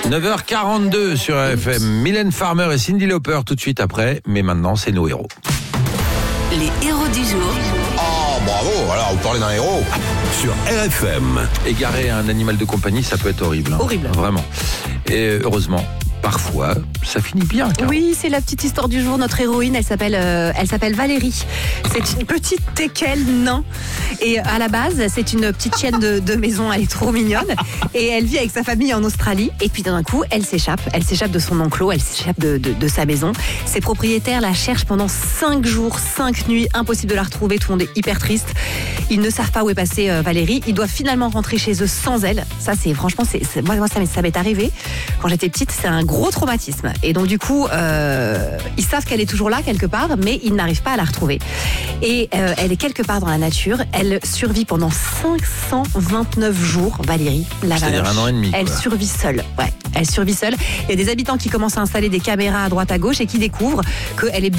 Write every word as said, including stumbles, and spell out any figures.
neuf heures quarante-deux sur R F M. Mylène Farmer et Cyndi Lauper tout de suite après. Mais maintenant, c'est nos héros. Les héros du jour. Oh, bravo, alors vous parlez d'un héros. Sur R F M. Égarer un animal de compagnie, ça peut être horrible. Hein. Horrible. Vraiment. Et heureusement, parfois, ça finit bien. Caro. Oui, c'est la petite histoire du jour. Notre héroïne, elle s'appelle, euh, elle s'appelle Valérie. C'est une petite teckel nain. Et à la base, c'est une petite chienne de, de maison. Elle est trop mignonne. Et elle vit avec sa famille en Australie. Et puis d'un coup, elle s'échappe. Elle s'échappe de son enclos. Elle s'échappe de, de, de sa maison. Ses propriétaires la cherchent pendant cinq jours, cinq nuits. Impossible de la retrouver. Tout le monde est hyper triste. Ils ne savent pas où est passée euh, Valérie. Ils doivent finalement rentrer chez eux sans elle. Ça, c'est franchement, c'est, c'est moi, moi ça, ça m'est arrivé quand j'étais petite. C'est un gros traumatisme. Et donc du coup, euh, ils savent qu'elle est toujours là quelque part, mais ils n'arrivent pas à la retrouver. Et euh, elle est quelque part dans la nature. Elle survit pendant cinq cent vingt-neuf jours, Valérie, la C'est-à-dire valoche. un an et demi. Elle quoi. survit seule. Ouais, elle survit seule. Il y a des habitants qui commencent à installer des caméras à droite à gauche et qui découvrent qu'elle est